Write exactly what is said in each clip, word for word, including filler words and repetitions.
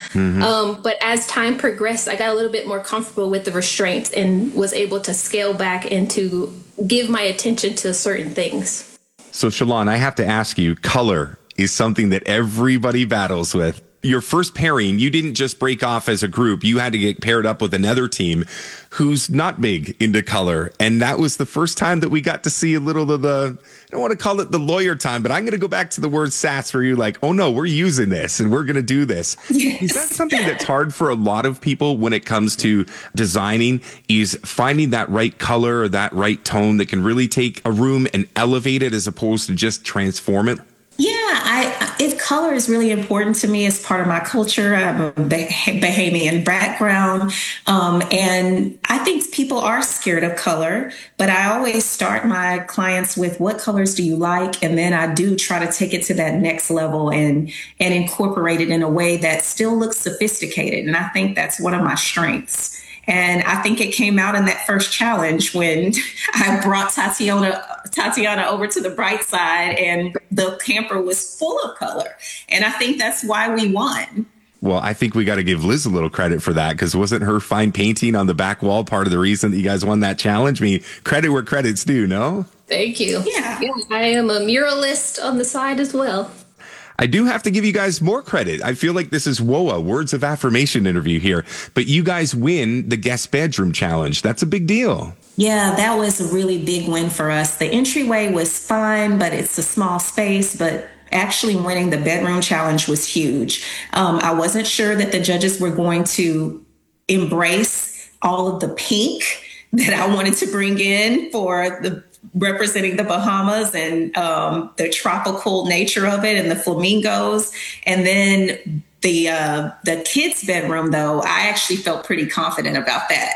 Mm-hmm. Um, but as time progressed, I got a little bit more comfortable with the restraints and was able to scale back and to give my attention to certain things. So, Shalon, I have to ask you, color is something that everybody battles with. Your first pairing, you didn't just break off as a group. You had to get paired up with another team who's not big into color. And that was the first time that we got to see a little of the, I don't want to call it the lawyer time, but I'm going to go back to the word sass where you're like, oh no, we're using this and we're going to do this. Yes. Is that something that's hard for a lot of people when it comes to designing, is finding that right color or that right tone that can really take a room and elevate it as opposed to just transform it? Yeah, I, if color is really important to me as part of my culture. I have a Bahamian background, um, and I think people are scared of color, but I always start my clients with what colors do you like? And then I do try to take it to that next level and, and incorporate it in a way that still looks sophisticated. And I think that's one of my strengths. And I think it came out in that first challenge when I brought Tatiana Tatiana over to the bright side and the camper was full of color. And I think that's why we won. Well, I think we got to give Liz a little credit for that, because wasn't her fine painting on the back wall part of the reason that you guys won that challenge? I mean, credit where credit's due, no? Thank you. Yeah. yeah I am a muralist on the side as well. I do have to give you guys more credit. I feel like this is W O A, Words of Affirmation interview here, but you guys win the guest bedroom challenge. That's a big deal. Yeah, that was a really big win for us. The entryway was fine, but it's a small space, but actually winning the bedroom challenge was huge. Um, I wasn't sure that the judges were going to embrace all of the pink that I wanted to bring in for the representing the Bahamas and um, the tropical nature of it and the flamingos. And then the uh, the kids' bedroom, though, I actually felt pretty confident about that.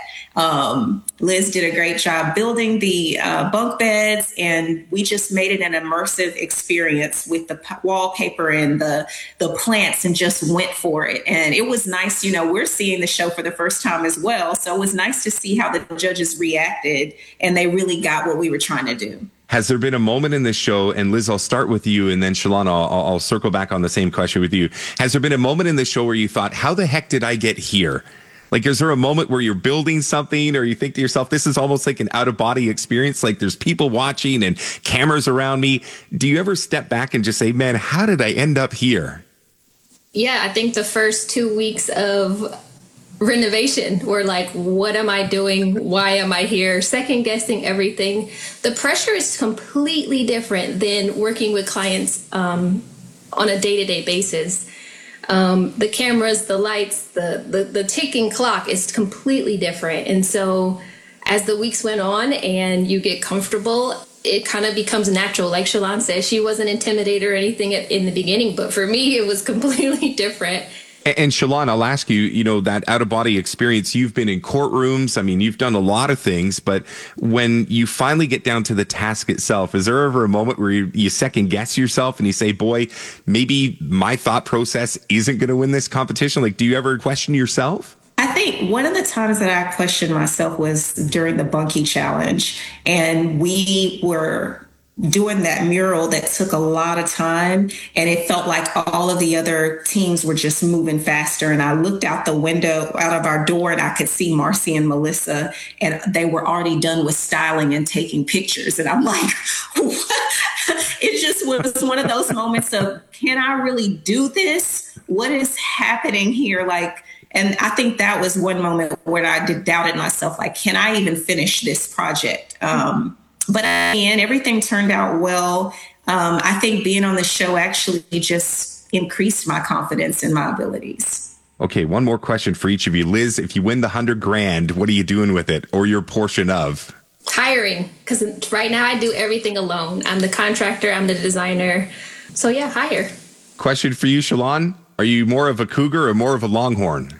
Um, Liz did a great job building the uh, bunk beds, and we just made it an immersive experience with the p- wallpaper and the the plants, and just went for it. And it was nice. You know, we're seeing the show for the first time as well, so it was nice to see how the judges reacted, and they really got what we were trying to do. Has there been a moment in this show, and Liz, I'll start with you, and then Shalon, I'll, I'll circle back on the same question with you. Has there been a moment in this show where you thought, how the heck did I get here? Like, is there a moment where you're building something or you think to yourself, this is almost like an out of body experience? Like there's people watching and cameras around me. Do you ever step back and just say, man, how did I end up here? Yeah, I think the first two weeks of renovation were like, what am I doing? Why am I here? Second guessing everything. The pressure is completely different than working with clients um, on a day-to-day basis. Um, the cameras, the lights, the, the, the ticking clock is completely different. And so as the weeks went on and you get comfortable, it kind of becomes natural. Like Shalon said, she wasn't intimidated or anything at, in the beginning, but for me, it was completely different. And, and Shalon, I'll ask you, you know, that out of body experience, you've been in courtrooms. I mean, you've done a lot of things, but when you finally get down to the task itself, is there ever a moment where you, you second guess yourself and you say, boy, maybe my thought process isn't going to win this competition? Like, do you ever question yourself? I think one of the times that I questioned myself was during the Bunkie Challenge, and we were doing that mural that took a lot of time, and it felt like all of the other teams were just moving faster. And I looked out the window out of our door and I could see Marcy and Melissa, and they were already done with styling and taking pictures. And I'm like, what? It just was one of those moments of, can I really do this? What is happening here? Like, and I think that was one moment where I did doubted myself, like, can I even finish this project? Um, But again, everything turned out well. Um, I think being on the show actually just increased my confidence in my abilities. Okay, one more question for each of you. Liz, if you win the hundred grand, what are you doing with it, or your portion of? Hiring, because right now I do everything alone. I'm the contractor, I'm the designer. So yeah, hire. Question for you, Shalon. Are you more of a cougar or more of a longhorn?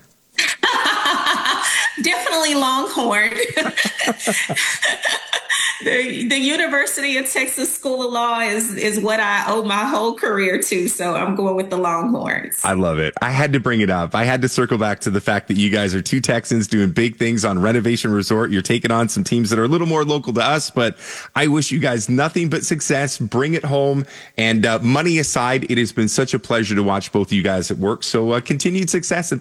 Definitely longhorn. The, the University of Texas School of Law is, is what I owe my whole career to. So I'm going with the Longhorns. I love it. I had to bring it up. I had to circle back to the fact that you guys are two Texans doing big things on Renovation Resort. You're taking on some teams that are a little more local to us, but I wish you guys nothing but success. Bring it home. And uh, money aside, it has been such a pleasure to watch both of you guys at work. So uh, continued success. And